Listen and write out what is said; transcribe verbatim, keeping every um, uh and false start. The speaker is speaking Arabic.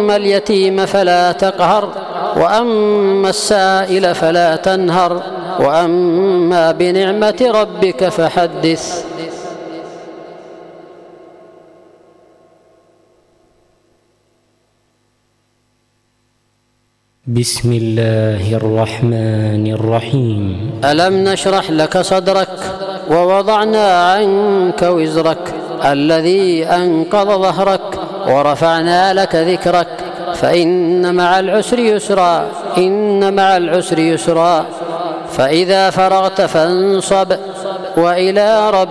فأما اليتيم فلا تقهر وأما السائل فلا تنهر وأما بنعمة ربك فحدث. بسم الله الرحمن الرحيم. ألم نشرح لك صدرك ووضعنا عنك وزرك الذي أنقض ظهرك ورفعنا لك ذكرك فإن مع العسر يسرا إن مع العسر يسرا فإذا فرغت فانصب وإلى ربك